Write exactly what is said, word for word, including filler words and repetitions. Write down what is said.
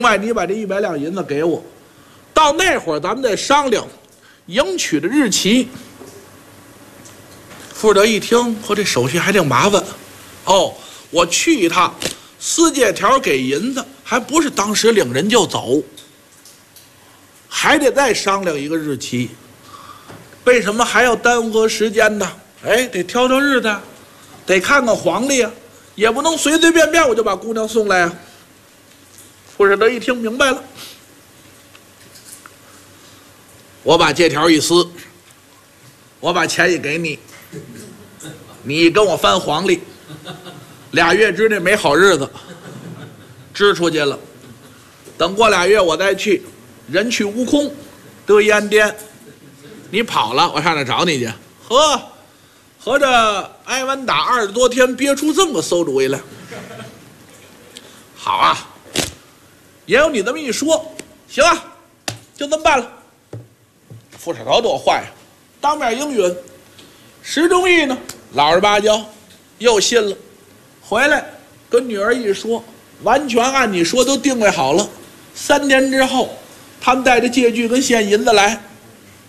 另外，你把这一百两银子给我，到那会儿咱们再商量迎娶的日期。富德一听，和这手续还挺麻烦。哦，我去一趟，撕借条给银子，还不是当时领人就走，还得再商量一个日期。为什么还要耽误时间呢？哎，得挑挑日子，得看看黄历啊，也不能随随便便我就把姑娘送来啊。富士德一听明白了，我把借条一撕，我把钱也给你，你跟我翻黄历，俩月之内没好日子，支出去了。等过俩月我再去，人去屋空，得一安颠。你跑了，我上哪找你去？呵，合着挨完打二十多天，憋出这么个馊主意来。好啊，也有你这么一说，行啊，就这么办了。傅士头多坏呀，当面应允。石忠义呢，老实巴交，又信了。回来跟女儿一说，完全按你说都定位好了。三天之后，他们带着借据跟现银子来。